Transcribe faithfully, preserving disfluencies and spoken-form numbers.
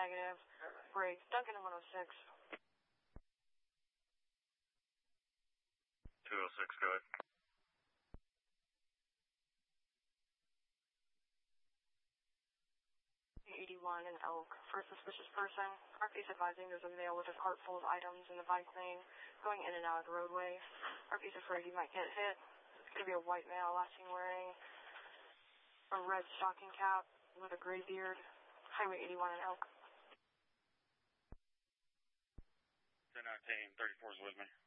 negative. Break. Duncan in one oh six. two oh six, go ahead. eighty-one in Elk. First suspicious person. R P's advising there's a male with a cart full of items in the bike lane going in and out of the roadway. R P's afraid he might get hit. It's going to be a white male, last seen wearing a red stocking cap with a gray beard. Highway eighty-one in Elk. ten nineteen, thirty-four is with me.